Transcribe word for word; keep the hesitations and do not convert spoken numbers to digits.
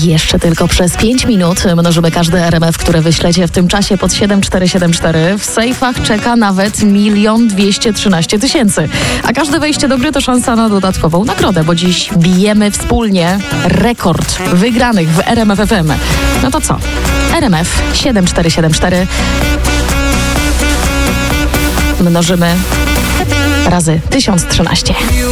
Jeszcze tylko przez pięć minut mnożymy każdy R M F, które wyślecie w tym czasie pod siedem cztery siedem cztery. W sejfach czeka nawet milion dwieście trzynaście tysięcy. A każde wejście do gry to szansa na dodatkową nagrodę, bo dziś bijemy wspólnie rekord wygranych w R M F F M. No to co? R M F siedem cztery siedem cztery mnożymy razy tysiąc trzynaście.